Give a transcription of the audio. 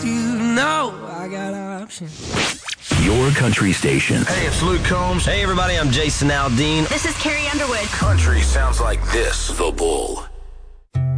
you know I got options. Your country station. Hey, it's Luke Combs. Hey, everybody, I'm Jason Aldean. This is Carrie Underwood. Country sounds like this. The Bull.